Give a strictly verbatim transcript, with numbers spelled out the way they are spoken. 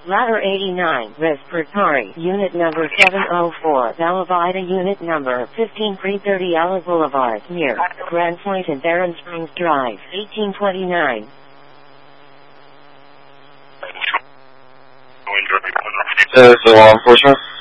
Ladder eighty-nine, Respiratory, Unit number seven oh four, Bella Vita, Unit number fifteen three thirty, Ella Boulevard, near Grand Point and Barron Springs Drive, eighteen twenty-nine. This is law enforcement.